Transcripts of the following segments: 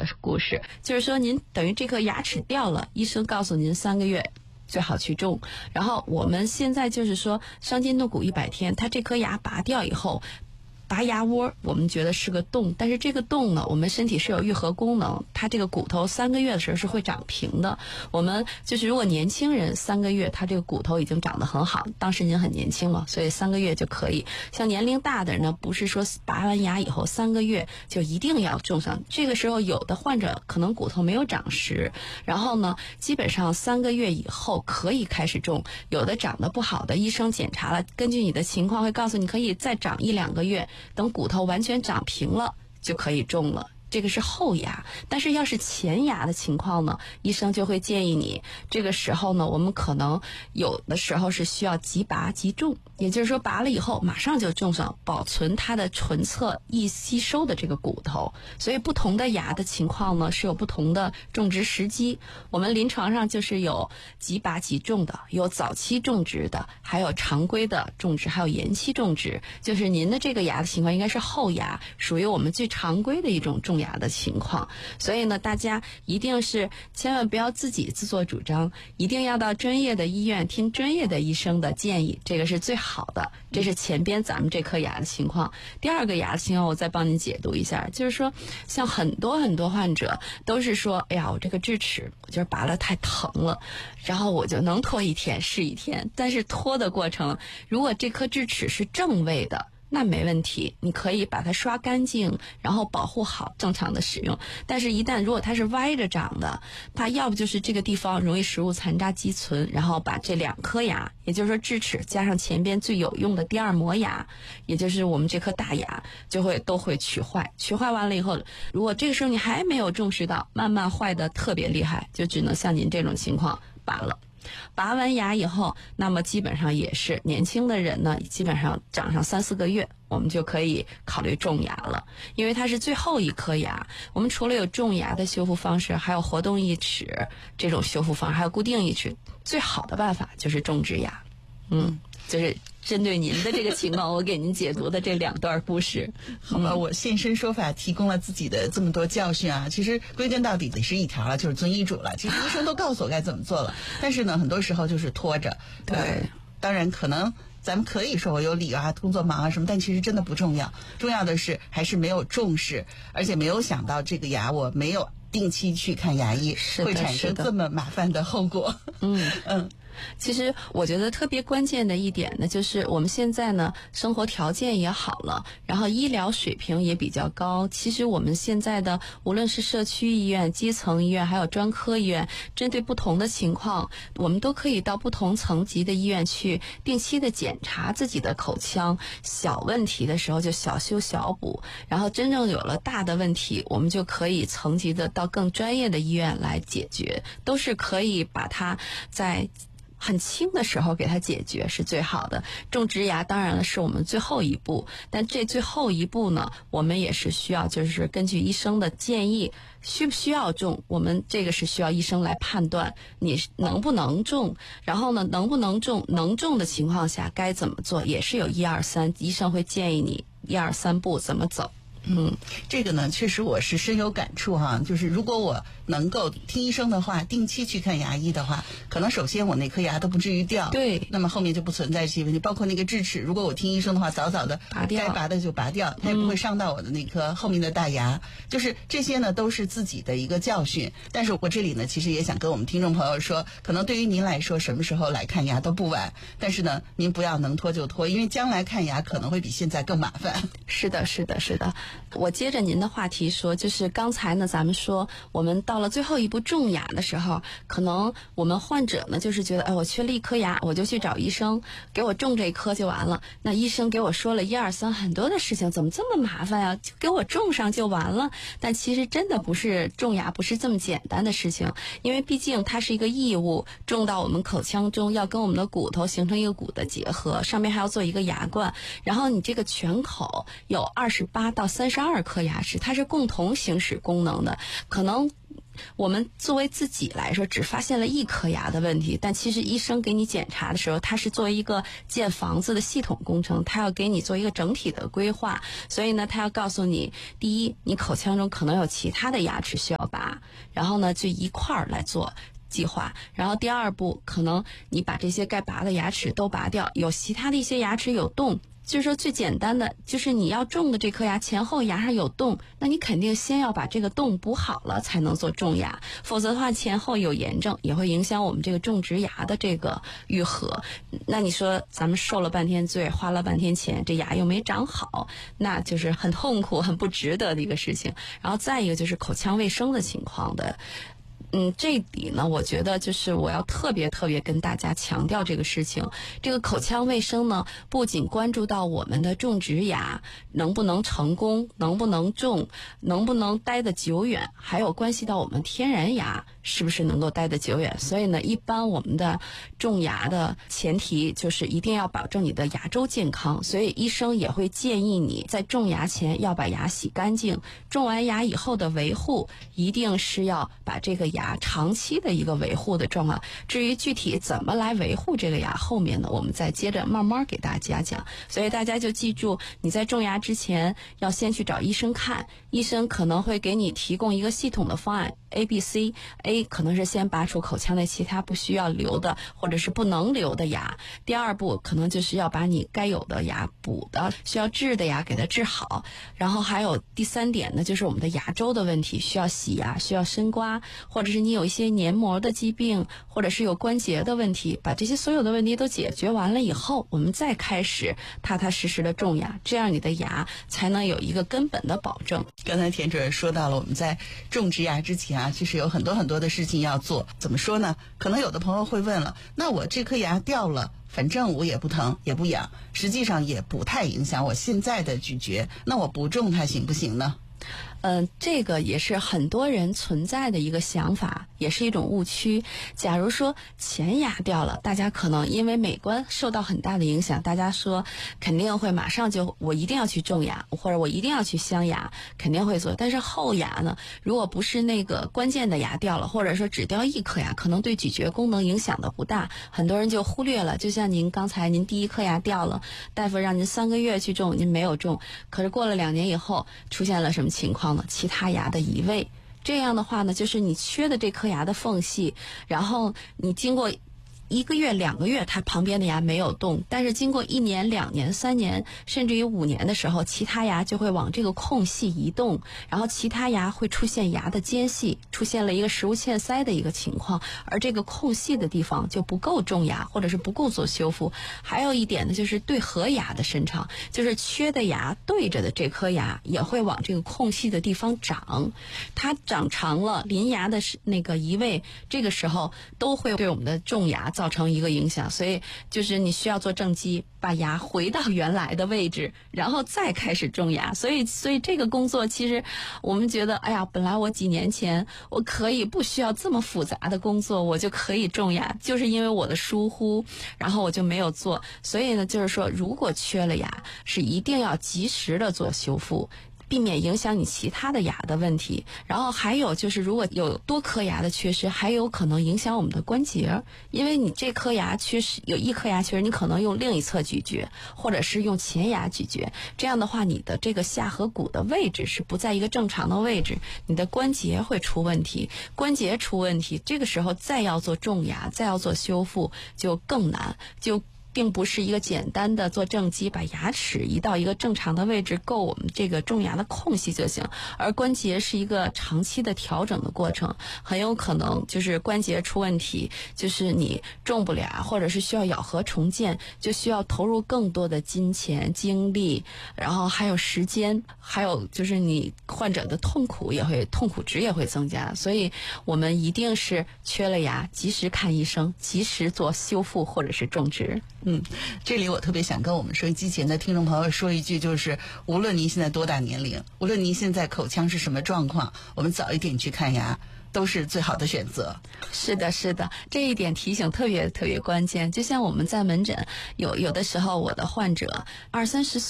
故事，就是说您等于这颗牙齿掉了，医生告诉您3个月最好去种。然后我们现在就是说伤筋动骨100天，它这颗牙拔掉以后，拔牙窝我们觉得是个洞，但是这个洞呢，我们身体是有愈合功能，它这个骨头3个月的时候是会长平的。我们就是如果年轻人3个月，他这个骨头已经长得很好，当时您很年轻嘛，所以3个月就可以。像年龄大的人呢，不是说拔完牙以后3个月就一定要种上，这个时候有的患者可能骨头没有长实，然后呢基本上3个月以后可以开始种。有的长得不好的，医生检查了，根据你的情况会告诉你可以再长1-2个月，等骨头完全长平了就可以种了。这个是后牙。但是要是前牙的情况呢，医生就会建议你这个时候呢，我们可能有的时候是需要即拔即种，也就是说拔了以后马上就种上，保存它的唇侧易吸收的这个骨头。所以不同的牙的情况呢是有不同的种植时机。我们临床上就是有即拔即种的，有早期种植的，还有常规的种植，还有延期种植。就是您的这个牙的情况应该是后牙，属于我们最常规的一种种牙的情况。所以呢，大家一定是千万不要自己自作主张，一定要到专业的医院听专业的医生的建议，这个是最好的。这是前边咱们这颗牙的情况。第二个牙的情况我再帮您解读一下，就是说像很多患者都是说，哎呀，我这个智齿我觉得拔了太疼了，然后我就能拖1天是1天，但是拖的过程，如果这颗智齿是正位的，那没问题，你可以把它刷干净，然后保护好正常的使用。但是一旦如果它是歪着长的，它要不就是这个地方容易食物残渣积存，然后把这2颗牙，也就是说智齿加上前边最有用的第2磨牙，也就是我们这颗大牙，都会取坏。取坏完了以后，如果这个时候你还没有重视到，慢慢坏的特别厉害，就只能像您这种情况拔了。拔完牙以后，那么基本上也是年轻的人呢，基本上长上3-4个月，我们就可以考虑种牙了。因为它是最后一颗牙，我们除了有种牙的修复方式，还有活动义齿这种修复方式，还有固定义齿，最好的办法就是种植牙。就是针对您的这个情况，我给您解读的这2段故事。 好吧，我现身说法，提供了自己的这么多教训啊。其实归根到底得是一条了，就是遵医嘱了。其实医生都告诉我该怎么做了，但是呢，很多时候就是拖着。 对， 当然可能咱们可以说我有理啊，工作忙啊什么，但其实真的不重要。重要的是还是没有重视，而且没有想到这个牙我没有定期去看牙医，会产生这么麻烦的后果。 其实我觉得特别关键的一点呢，就是我们现在呢生活条件也好了，然后医疗水平也比较高。其实我们现在的无论是社区医院、基层医院，还有专科医院，针对不同的情况，我们都可以到不同层级的医院去定期的检查自己的口腔。小问题的时候就小修小补，然后真正有了大的问题，我们就可以层级的到更专业的医院来解决，都是可以把它在很轻的时候给它解决是最好的。种植牙当然了是我们最后一步，但这最后一步呢，我们也是需要就是根据医生的建议，需不需要种，我们这个是需要医生来判断你能不能种，然后呢能不能种，能种的情况下该怎么做，也是有1、2、3，医生会建议你1、2、3步怎么走。 这个呢确实我是深有感触哈，就是如果我能够听医生的话，定期去看牙医的话，可能首先我那颗牙都不至于掉， 对， 那么后面就不存在这些问题，包括那个智齿，如果我听医生的话，早早的拔掉， 该拔的就拔掉，它也不会伤到我的那颗后面的大牙。就是这些呢都是自己的一个教训。但是我这里呢其实也想跟我们听众朋友说，可能对于您来说什么时候来看牙都不晚，但是呢您不要能拖就拖，因为将来看牙可能会比现在更麻烦。 是的。我接着您的话题说，就是刚才呢咱们说我们到了最后一步种牙的时候，可能我们患者呢就是觉得我缺了1颗牙，我就去找医生给我种这1颗就完了。那医生给我说了1、2、3很多的事情，怎么这么麻烦呀？就给我种上就完了。但其实真的不是种牙不是这么简单的事情，因为毕竟它是一个异物，种到我们口腔中要跟我们的骨头形成一个骨的结合，上面还要做一个牙冠，然后你这个全口有28到32颗牙齿，它是共同行使功能的。可能我们作为自己来说，只发现了一颗牙的问题，但其实医生给你检查的时候，他是作为一个建房子的系统工程，他要给你做一个整体的规划。所以呢，他要告诉你，第一，你口腔中可能有其他的牙齿需要拔，然后呢，就一块儿来做计划。然后第二步，可能你把这些该拔的牙齿都拔掉，有其他的一些牙齿有洞。就是说最简单的，就是你要种的这颗牙前后牙上有洞，那你肯定先要把这个洞补好了才能做种牙，否则的话前后有炎症也会影响我们这个种植牙的这个愈合。那你说咱们受了半天罪，花了半天钱，这牙又没长好，那就是很痛苦很不值得的一个事情。然后再一个就是口腔卫生的情况的。这里呢，我觉得就是我要特别跟大家强调这个事情。这个口腔卫生呢，不仅关注到我们的种植牙能不能成功，能不能种，能不能待得久远，还有关系到我们天然牙是不是能够待得久远。所以呢，一般我们的种牙的前提就是一定要保证你的牙周健康，所以医生也会建议你在种牙前要把牙洗干净，种完牙以后的维护一定是要把这个牙长期的一个维护的状况。至于具体怎么来维护这个牙，后面呢我们再接着慢慢给大家讲。所以大家就记住，你在种牙之前要先去找医生看，医生可能会给你提供一个系统的方案，A、B、C。A 可能是先拔除口腔内其他不需要留的或者是不能留的牙，第二步可能就是要把你该有的牙补的需要治的牙给它治好，然后还有第三点呢，就是我们的牙周的问题，需要洗牙，需要深刮，或者是你有一些黏膜的疾病，或者是有关节的问题，把这些所有的问题都解决完了以后，我们再开始踏踏实实的种牙，这样你的牙才能有一个根本的保证。 刚才田主任说到了，我们在种植牙之前啊，其实有很多的事情要做。怎么说呢？可能有的朋友会问了，那我这颗牙掉了，反正我也不疼也不痒，实际上也不太影响我现在的咀嚼，那我不种它行不行呢？ 这个也是很多人存在的一个想法，也是一种误区。假如说前牙掉了，大家可能因为美观受到很大的影响，大家说肯定会马上就我一定要去种牙，或者我一定要去镶牙，肯定会做。但是后牙呢，如果不是那个关键的牙掉了，或者说只掉一颗牙，可能对咀嚼功能影响的不大，很多人就忽略了。就像您刚才您第一颗牙掉了，大夫让您3个月去种，您没有种，可是过了2年以后出现了什么情况呢？其他牙的移位，这样的话呢，就是你缺的这颗牙的缝隙，然后你经过1个月、2个月，它旁边的牙没有动，但是经过1年、2年、3年，甚至于5年的时候，其他牙就会往这个空隙移动，然后其他牙会出现牙的间隙，出现了一个食物嵌塞的一个情况，而这个空隙的地方就不够种牙，或者是不够做修复。还有一点呢，就是对合牙的伸长，就是缺的牙对着的这颗牙也会往这个空隙的地方长，它长长了，邻牙的那个移位，这个时候都会对我们的种牙造成一个影响，所以就是你需要做正畸，把牙回到原来的位置，然后再开始种牙。所以这个工作其实我们觉得，哎呀，本来我几年前我可以不需要这么复杂的工作，我就可以种牙，就是因为我的疏忽，然后我就没有做。所以呢，就是说，如果缺了牙，是一定要及时的做修复，避免影响你其他的牙的问题。然后还有就是，如果有多颗牙的缺失，还有可能影响我们的关节，因为你这颗牙缺失，有一颗牙缺失，你可能用另一侧咀嚼，或者是用前牙咀嚼，这样的话，你的这个下颌骨的位置是不在一个正常的位置，你的关节会出问题，关节出问题，这个时候再要做种牙，再要做修复就更难，就并不是一个简单的做正畸，把牙齿移到一个正常的位置，够我们这个种牙的空隙就行。而关节是一个长期的调整的过程，很有可能就是关节出问题，就是你种不了，或者是需要咬合重建，就需要投入更多的金钱、精力，然后还有时间，还有就是你患者的痛苦值也会增加。所以我们一定是缺了牙，及时看医生，及时做修复或者是种植。 这里我特别想跟我们收音机前的听众朋友说一句，就是无论您现在多大年龄，无论您现在口腔是什么状况，我们早一点去看牙都是最好的选择。 是的，这一点提醒特别关键。就像我们在门诊有的时候，我的患者20-30岁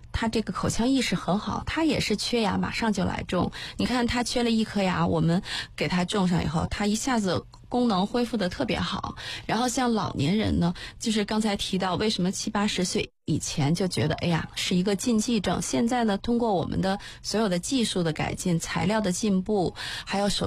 他这个口腔意识很好，他也是缺牙马上就来种。你看他缺了一颗牙，我们给他种上以后，他一下子功能恢复的特别好。然后像老年人呢，就是刚才提到为什么70、80岁以前就觉得哎呀是一个禁忌症，现在呢通过我们的所有的技术的改进、材料的进步，还有手